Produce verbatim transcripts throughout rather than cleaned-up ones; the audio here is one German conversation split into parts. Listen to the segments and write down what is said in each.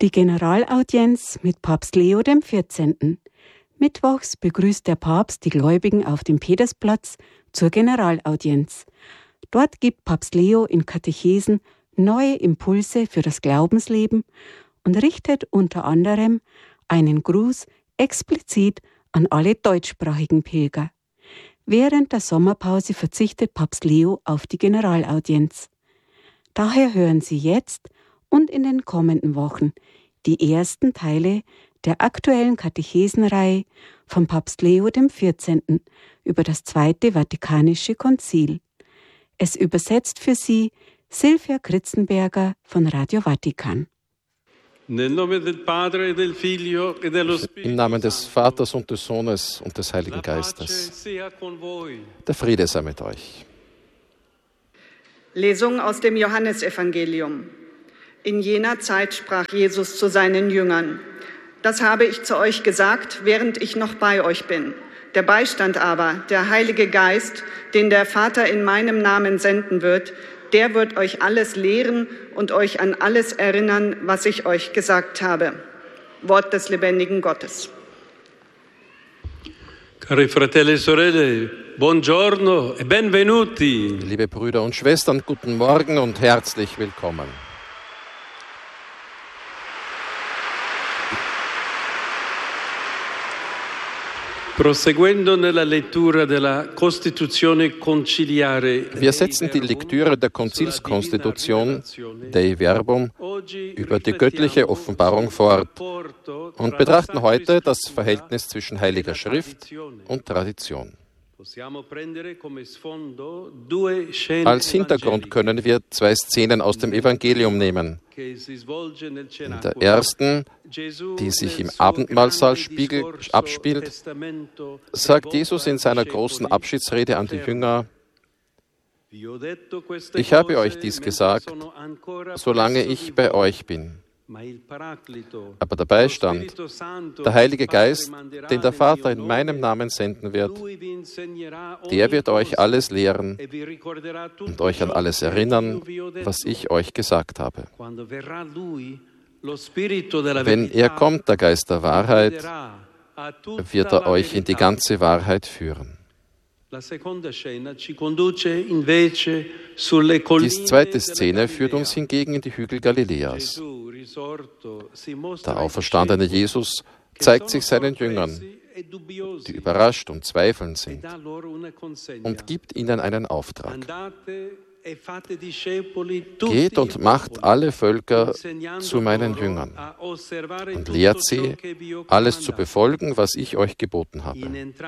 Die Generalaudienz mit Papst Leo der vierzehnten. Mittwochs begrüßt der Papst die Gläubigen auf dem Petersplatz zur Generalaudienz. Dort gibt Papst Leo in Katechesen neue Impulse für das Glaubensleben und richtet unter anderem einen Gruß explizit an alle deutschsprachigen Pilger. Während der Sommerpause verzichtet Papst Leo auf die Generalaudienz. Daher hören Sie jetzt und in den kommenden Wochen die ersten Teile der aktuellen Katechesenreihe von Papst Leo der vierzehnten. über das Zweite Vatikanische Konzil. Es übersetzt für Sie Silvia Kritzenberger von Radio Vatikan. Im Namen des Vaters und des Sohnes und des Heiligen Geistes. Der Friede sei mit euch. Lesung aus dem Johannesevangelium. In jener Zeit sprach Jesus zu seinen Jüngern: Das habe ich zu euch gesagt, während ich noch bei euch bin. Der Beistand aber, der Heilige Geist, den der Vater in meinem Namen senden wird, der wird euch alles lehren und euch an alles erinnern, was ich euch gesagt habe. Wort des lebendigen Gottes. Cari fratelli e sorelle, buongiorno e benvenuti. Liebe Brüder und Schwestern, guten Morgen und herzlich willkommen. Proseguendo nella lettura della Costituzione conciliare. Wir setzen die Lektüre der Konzilskonstitution, Dei Verbum, über die göttliche Offenbarung fort und betrachten heute das Verhältnis zwischen Heiliger Schrift und Tradition. Als Hintergrund können wir zwei Szenen aus dem Evangelium nehmen. In der ersten, die sich im Abendmahlsaal abspielt, sagt Jesus in seiner großen Abschiedsrede an die Jünger: Ich habe euch dies gesagt, solange ich bei euch bin. Aber der Beistand, der Heilige Geist, den der Vater in meinem Namen senden wird, der wird euch alles lehren und euch an alles erinnern, was ich euch gesagt habe. Wenn er kommt, der Geist der Wahrheit, wird er euch in die ganze Wahrheit führen. Die zweite Szene führt uns hingegen in die Hügel Galiläas. Der auferstandene Jesus zeigt sich seinen Jüngern, die überrascht und zweifelnd sind, und gibt ihnen einen Auftrag. Geht und macht alle Völker zu meinen Jüngern und lehrt sie, alles zu befolgen, was ich euch geboten habe.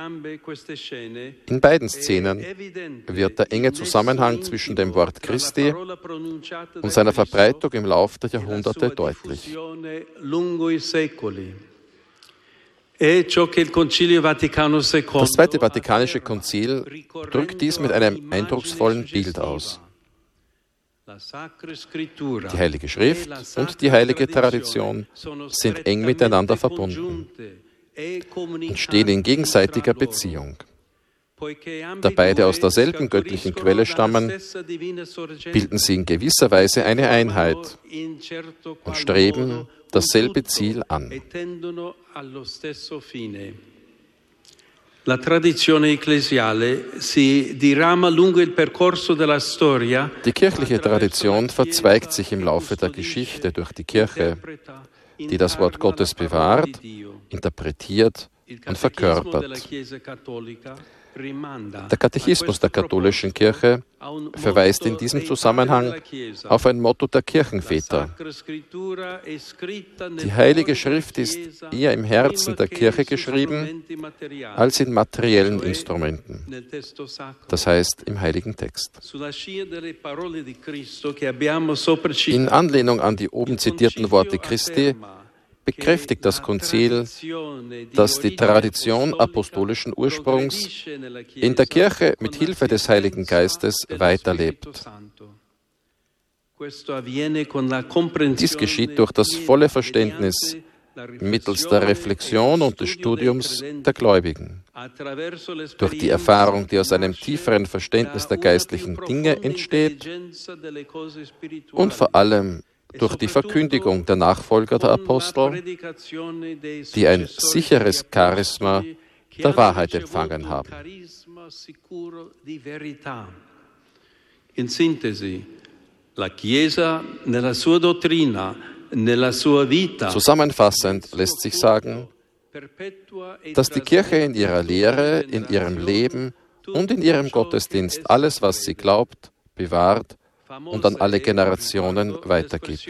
In beiden Szenen wird der enge Zusammenhang zwischen dem Wort Christi und seiner Verbreitung im Lauf der Jahrhunderte deutlich. Das Zweite Vatikanische Konzil drückt dies mit einem eindrucksvollen Bild aus. Die Heilige Schrift und die Heilige Tradition sind eng miteinander verbunden und stehen in gegenseitiger Beziehung. Da beide aus derselben göttlichen Quelle stammen, bilden sie in gewisser Weise eine Einheit und streben dasselbe Ziel an. La tradizione ecclesiale si dirama lungo il percorso della storia. Die kirchliche Tradition verzweigt sich im Laufe der Geschichte durch die Kirche, die das Wort Gottes bewahrt, interpretiert und verkörpert. Der Katechismus der katholischen Kirche verweist in diesem Zusammenhang auf ein Motto der Kirchenväter. Die Heilige Schrift ist eher im Herzen der Kirche geschrieben als in materiellen Instrumenten, das heißt im Heiligen Text. In Anlehnung an die oben zitierten Worte Christi bekräftigt das Konzil, dass die Tradition apostolischen Ursprungs in der Kirche mit Hilfe des Heiligen Geistes weiterlebt. Dies geschieht durch das volle Verständnis mittels der Reflexion und des Studiums der Gläubigen, durch die Erfahrung, die aus einem tieferen Verständnis der geistlichen Dinge entsteht, und vor allem durch die Verkündigung der Nachfolger der Apostel, die ein sicheres Charisma der Wahrheit empfangen haben. In Sintesi, la Chiesa nella sua dottrina, nella sua vita. Zusammenfassend lässt sich sagen, dass die Kirche in ihrer Lehre, in ihrem Leben und in ihrem Gottesdienst alles, was sie glaubt, bewahrt und an alle Generationen weitergibt.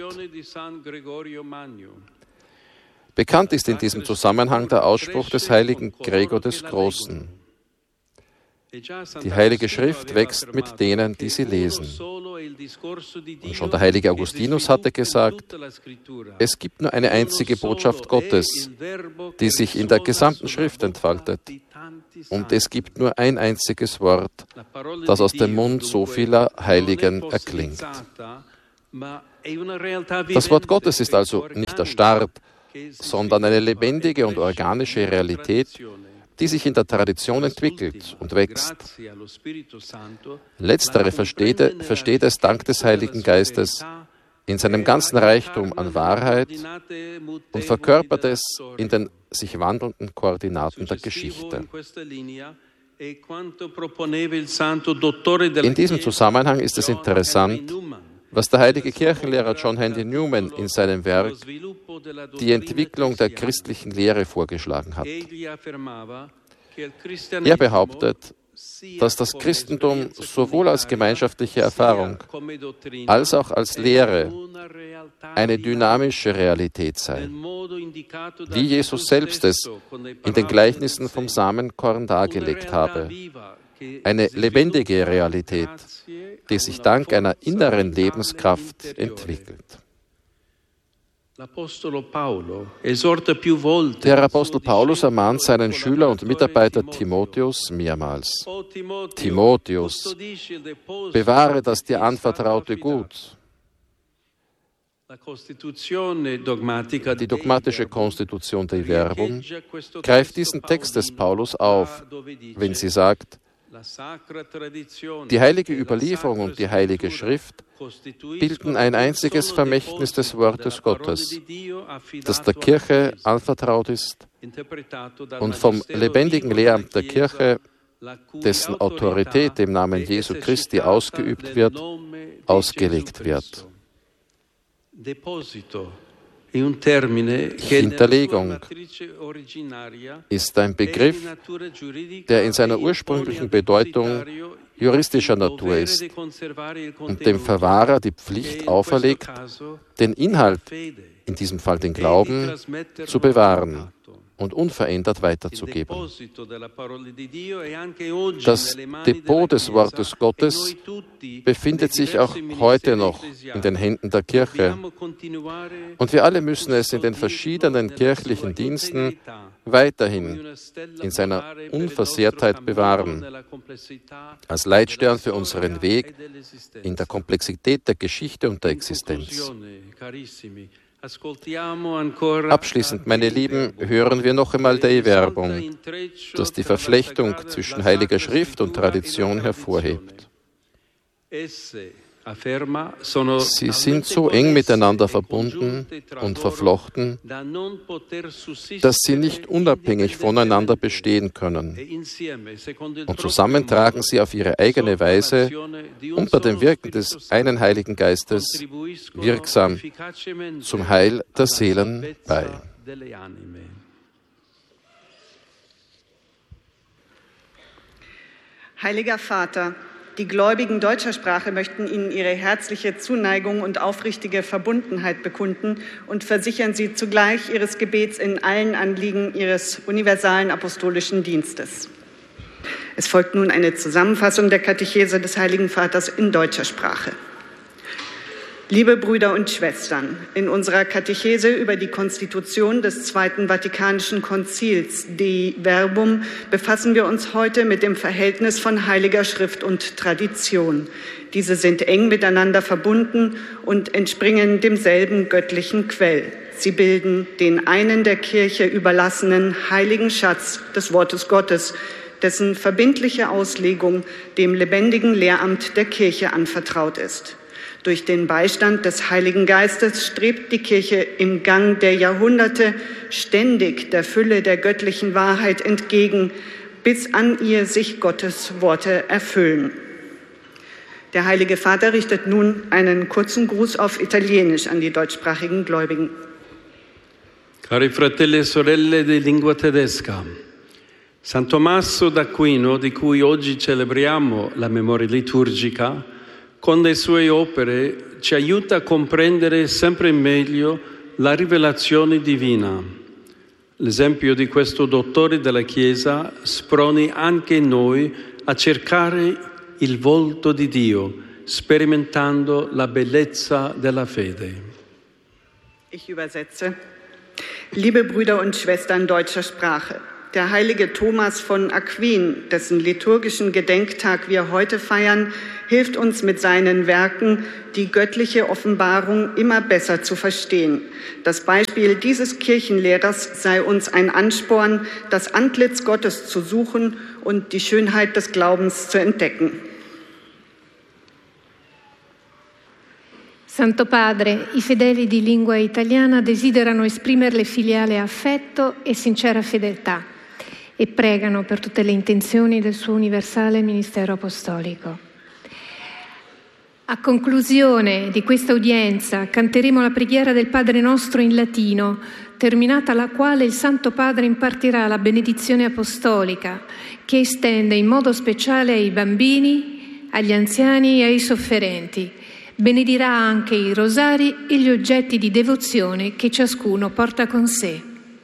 Bekannt ist in diesem Zusammenhang der Ausspruch des heiligen Gregor des Großen: Die Heilige Schrift wächst mit denen, die sie lesen. Und schon der heilige Augustinus hatte gesagt, es gibt nur eine einzige Botschaft Gottes, die sich in der gesamten Schrift entfaltet. Und es gibt nur ein einziges Wort, das aus dem Mund so vieler Heiligen erklingt. Das Wort Gottes ist also nicht erstarrt, sondern eine lebendige und organische Realität, die sich in der Tradition entwickelt und wächst. Letztere versteht, versteht es dank des Heiligen Geistes in seinem ganzen Reichtum an Wahrheit und verkörpert es in den sich wandelnden Koordinaten der Geschichte. In diesem Zusammenhang ist es interessant, was der heilige Kirchenlehrer John Henry Newman in seinem Werk Die Entwicklung der christlichen Lehre vorgeschlagen hat. Er behauptet, dass das Christentum sowohl als gemeinschaftliche Erfahrung als auch als Lehre eine dynamische Realität sei, wie Jesus selbst es in den Gleichnissen vom Samenkorn dargelegt habe. Eine lebendige Realität, die sich dank einer inneren Lebenskraft entwickelt. Der Apostel Paulus ermahnt seinen Schüler und Mitarbeiter Timotheus mehrmals: Timotheus, bewahre das dir anvertraute Gut. Die dogmatische Konstitution Dei Verbum greift diesen Text des Paulus auf, wenn sie sagt, die heilige Überlieferung und die heilige Schrift bilden ein einziges Vermächtnis des Wortes Gottes, das der Kirche anvertraut ist und vom lebendigen Lehramt der Kirche, dessen Autorität im Namen Jesu Christi ausgeübt wird, ausgelegt wird. Hinterlegung ist ein Begriff, der in seiner ursprünglichen Bedeutung juristischer Natur ist und dem Verwahrer die Pflicht auferlegt, den Inhalt, in diesem Fall den Glauben, zu bewahren und unverändert weiterzugeben. Das Depot des Wortes Gottes befindet sich auch heute noch in den Händen der Kirche und wir alle müssen es in den verschiedenen kirchlichen Diensten weiterhin in seiner Unversehrtheit bewahren, als Leitstern für unseren Weg in der Komplexität der Geschichte und der Existenz. Abschließend, meine Lieben, hören wir noch einmal Dei Verbum, das die Verflechtung zwischen Heiliger Schrift und Tradition hervorhebt. Sie sind so eng miteinander verbunden und verflochten, dass sie nicht unabhängig voneinander bestehen können. Und zusammen tragen sie auf ihre eigene Weise unter dem Wirken des einen Heiligen Geistes wirksam zum Heil der Seelen bei. Heiliger Vater, die Gläubigen deutscher Sprache möchten Ihnen ihre herzliche Zuneigung und aufrichtige Verbundenheit bekunden und versichern Sie zugleich Ihres Gebets in allen Anliegen Ihres universalen apostolischen Dienstes. Es folgt nun eine Zusammenfassung der Katechese des Heiligen Vaters in deutscher Sprache. Liebe Brüder und Schwestern, in unserer Katechese über die Konstitution des Zweiten Vatikanischen Konzils Dei Verbum befassen wir uns heute mit dem Verhältnis von Heiliger Schrift und Tradition. Diese sind eng miteinander verbunden und entspringen demselben göttlichen Quell. Sie bilden den einen der Kirche überlassenen heiligen Schatz des Wortes Gottes, dessen verbindliche Auslegung dem lebendigen Lehramt der Kirche anvertraut ist. Durch den Beistand des Heiligen Geistes strebt die Kirche im Gang der Jahrhunderte ständig der Fülle der göttlichen Wahrheit entgegen, bis an ihr sich Gottes Worte erfüllen. Der Heilige Vater richtet nun einen kurzen Gruß auf Italienisch an die deutschsprachigen Gläubigen. Cari fratelli e sorelle di lingua tedesca, San Tommaso d'Aquino, di cui oggi celebriamo la memoria liturgica, con le sue opere ci aiuta a comprendere sempre meglio la rivelazione divina. L'esempio di questo dottore della Chiesa sproni anche noi a cercare il volto di Dio, sperimentando la bellezza della fede. Ich übersetze. Liebe Brüder und Schwestern deutscher Sprache, der heilige Thomas von Aquin, dessen liturgischen Gedenktag wir heute feiern, hilft uns mit seinen Werken, die göttliche Offenbarung immer besser zu verstehen. Das Beispiel dieses Kirchenlehrers sei uns ein Ansporn, das Antlitz Gottes zu suchen und die Schönheit des Glaubens zu entdecken. Santo Padre, i fedeli di lingua italiana desiderano esprimerle filiale affetto e sincera fedeltà e pregano per tutte le intenzioni del suo universale ministero apostolico. A conclusione di questa udienza canteremo la preghiera del Padre Nostro in latino, terminata la quale il Santo Padre impartirà la benedizione apostolica che estende in modo speciale ai bambini, agli anziani e ai sofferenti. Benedirà anche i rosari e gli oggetti di devozione che ciascuno porta con sé.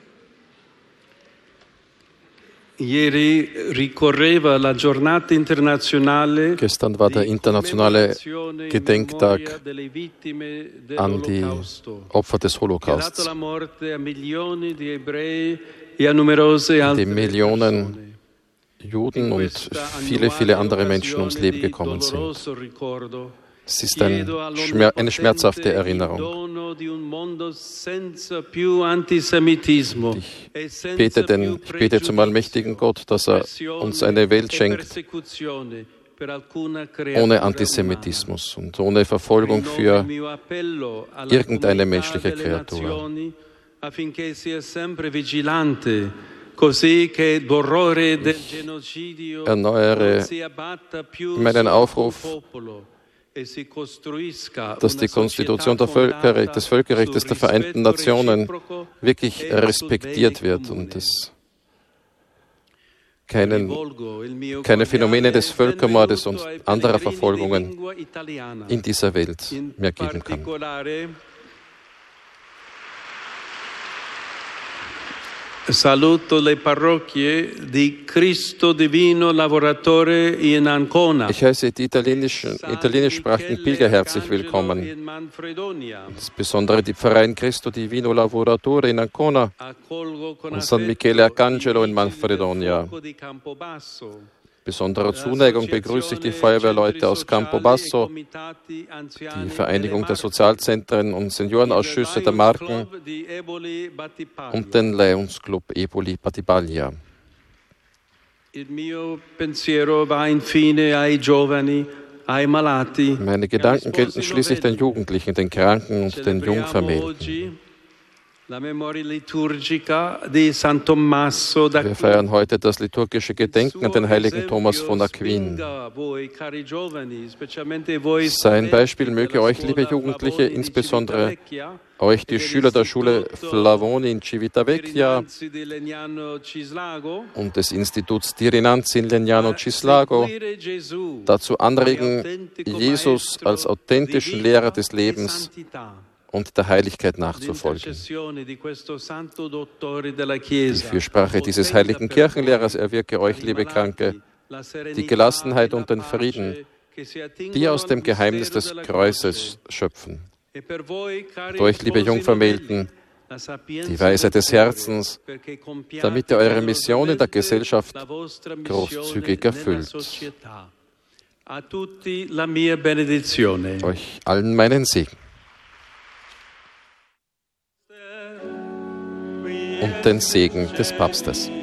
Ieri ricorreva la giornata internazionale. Gestern war der internationale Gedenktag an die Opfer des Holocausts, in dem Millionen Juden und viele, viele andere Menschen ums Leben gekommen sind. Es ist ein Schmer- eine schmerzhafte Erinnerung. Ich bete, den, ich bete zum allmächtigen Gott, dass er uns eine Welt schenkt ohne Antisemitismus und ohne Verfolgung für irgendeine menschliche Kreatur. Ich erneuere meinen Aufruf, dass die Konstitution der Völkerrecht, des Völkerrechts der Vereinten Nationen wirklich respektiert wird und es keinen, keine Phänomene des Völkermordes und anderer Verfolgungen in dieser Welt mehr geben kann. Saluto le parrocchie di Cristo Divino Lavoratore in Ancona. Ich heiße die italienischen, italienischsprachigen Pilger herzlich willkommen. Insbesondere die Pfarreien Cristo Divino Lavoratore in Ancona und San Michele Arcangelo in Manfredonia. Besonderer Zuneigung begrüße ich die Feuerwehrleute aus Campobasso, die Vereinigung der Sozialzentren und Seniorenausschüsse der Marken und den Lions-Club Eboli Battipaglia. Meine Gedanken gelten schließlich den Jugendlichen, den Kranken und den Jungvermählten. Wir feiern heute das liturgische Gedenken an den heiligen Thomas von Aquin. Sein Beispiel möge euch, liebe Jugendliche, insbesondere euch, die Schüler der Schule Flavoni in Civitavecchia und des Instituts Tirinanzi in Legnano Cislago, dazu anregen, Jesus als authentischen Lehrer des Lebens und der Heiligkeit nachzufolgen. Die Fürsprache dieses heiligen Kirchenlehrers erwirke euch, liebe Kranke, die Gelassenheit und den Frieden, die aus dem Geheimnis des Kreuzes schöpfen. Und euch, liebe Jungvermählten, die Weisheit des Herzens, damit ihr eure Mission in der Gesellschaft großzügig erfüllt. Euch allen meinen Segen. Und den Segen des Papstes.